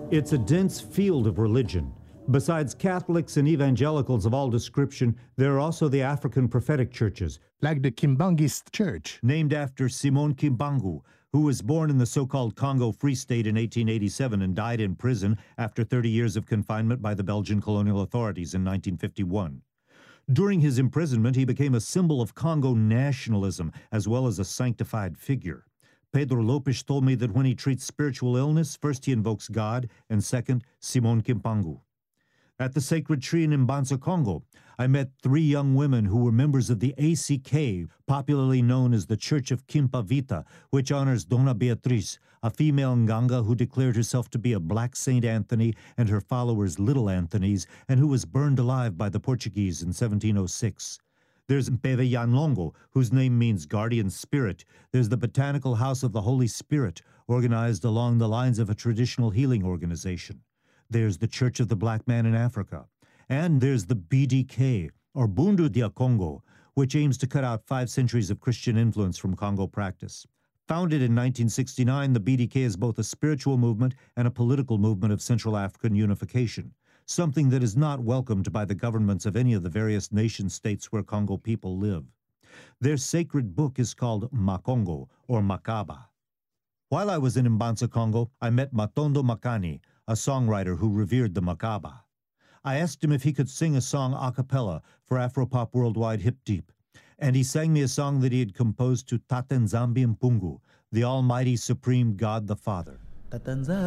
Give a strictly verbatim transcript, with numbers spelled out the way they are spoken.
It's a dense field of religion. Besides Catholics and evangelicals of all description, there are also the African prophetic churches, like the Kimbangist Church, named after Simon Kimbangu, who was born in the so-called Congo Free State in eighteen eighty-seven and died in prison after thirty years of confinement by the Belgian colonial authorities in nineteen fifty-one. During his imprisonment, he became a symbol of Congo nationalism as well as a sanctified figure. Pedro Lopes told me that when he treats spiritual illness, first he invokes God, and second, Simon Kimbangu. At the sacred tree in Mbanza, Congo, I met three young women who were members of the A C K, popularly known as the Church of Kimpavita, which honors Dona Beatriz, a female Nganga who declared herself to be a black Saint Anthony and her followers Little Anthonies, and who was burned alive by the Portuguese in seventeen oh six. There's Mpeve Yanlongo, whose name means guardian spirit. There's the Botanical House of the Holy Spirit, organized along the lines of a traditional healing organization. There's the Church of the Black Man in Africa. And there's the B D K, or Bundu dia Congo, which aims to cut out five centuries of Christian influence from Congo practice. Founded in nineteen sixty-nine, the B D K is both a spiritual movement and a political movement of Central African unification, something that is not welcomed by the governments of any of the various nation-states where Congo people live. Their sacred book is called Makongo, or Makaba. While I was in Mbanza, Congo, I met Matondo Makani, a songwriter who revered the Makaba. I asked him if he could sing a song a cappella for Afropop Worldwide Hip Deep, and he sang me a song that he had composed to Tatanzambi Mpungu, the Almighty Supreme God the Father.